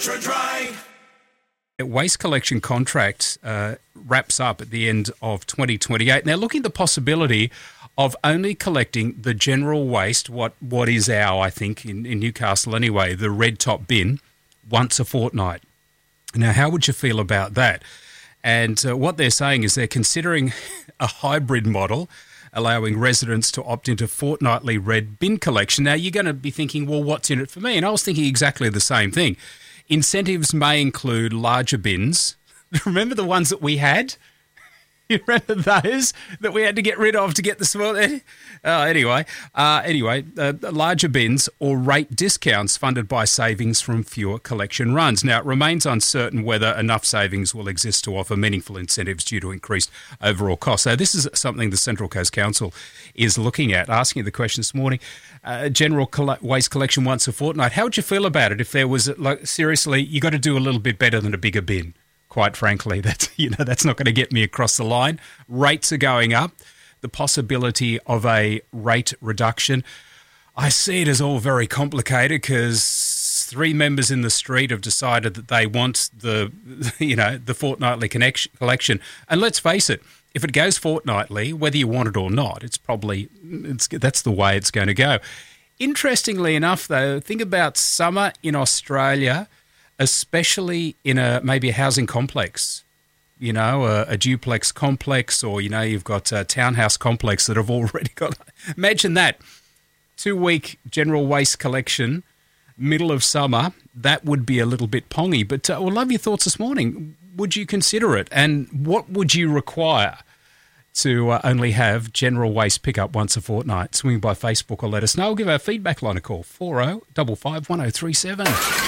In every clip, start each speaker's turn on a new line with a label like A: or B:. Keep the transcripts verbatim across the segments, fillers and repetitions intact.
A: Dry.
B: Waste collection contract uh, wraps up at the end of twenty twenty-eight. Now, looking at the possibility of only collecting the general waste, what what is our, I think, in, in Newcastle anyway, the red top bin, once a fortnight. Now, how would you feel about that? And uh, what they're saying is they're considering a hybrid model, allowing residents to opt into fortnightly red bin collection. Now, you're going to be thinking, well, what's in it for me? And I was thinking exactly the same thing. Incentives may include larger bins. Remember the ones that we had? You remember those that we had to get rid of to get the small? Uh, anyway, uh, anyway, uh, larger bins or rate discounts funded by savings from fewer collection runs. Now, it remains uncertain whether enough savings will exist to offer meaningful incentives due to increased overall costs. So this is something the Central Coast Council is looking at, asking the question this morning. Uh, general coll- waste collection once a fortnight. How would you feel about it if there was, like, seriously, you got to do a little bit better than a bigger bin? Quite frankly, that's, you know, that's not going to get me across the line. Rates are going up. The possibility of a rate reduction, I see it as all very complicated because three members in the street have decided that they want the, you know, the fortnightly connection, collection. And let's face it, if it goes fortnightly, whether you want it or not, it's probably it's, that's the way it's going to go. Interestingly enough, though, think about summer in Australia, especially in a maybe a housing complex, you know, a, a duplex complex, or, you know, you've got a townhouse complex that have already got, imagine that, two-week general waste collection, middle of summer, that would be a little bit pongy. But uh, I would love your thoughts this morning. Would you consider it? And what would you require to uh, only have general waste pickup once a fortnight? Swing by Facebook or let us know. We'll give our feedback line a call, four oh five five, one oh three seven.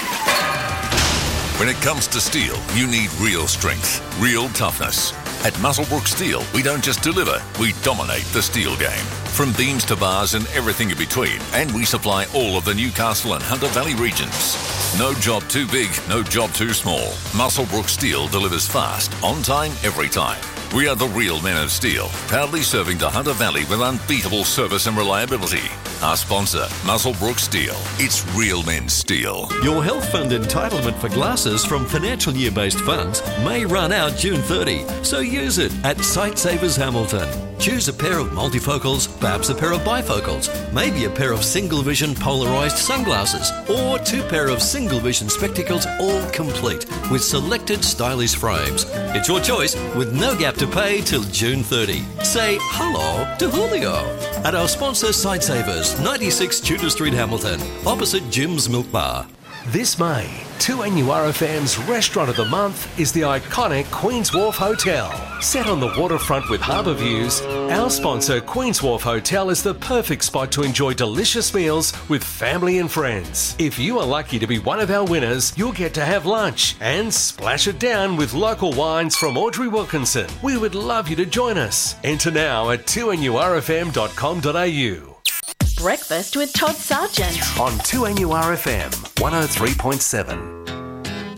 C: When it comes to steel, you need real strength, real toughness. At Muswellbrook Steel, we don't just deliver, we dominate the steel game. From beams to bars and everything in between, and we supply all of the Newcastle and Hunter Valley regions. No job too big, no job too small. Muswellbrook Steel delivers fast, on time, every time. We are the real men of steel, proudly serving the Hunter Valley with unbeatable service and reliability. Our sponsor, Muswellbrook Steel. It's real men's steel.
D: Your health fund entitlement for glasses from financial year-based funds may run out June thirtieth, so use it at Sightsavers Hamilton. Choose a pair of multifocals, perhaps a pair of bifocals, maybe a pair of single vision polarised sunglasses, or two pair of single vision spectacles, all complete with selected stylish frames. It's your choice with no gap to pay till June thirtieth. Say hello to Julio at our sponsor Sightsavers, ninety-six Tudor Street, Hamilton, opposite Jim's Milk Bar.
E: This May, two N U R F M's Restaurant of the Month is the iconic Queen's Wharf Hotel. Set on the waterfront with harbour views, our sponsor Queen's Wharf Hotel is the perfect spot to enjoy delicious meals with family and friends. If you are lucky to be one of our winners, you'll get to have lunch and splash it down with local wines from Audrey Wilkinson. We would love you to join us. Enter now at two N U R F M dot com dot a u.
F: Breakfast with Todd Sargent
E: on two N U R F M one oh three point seven.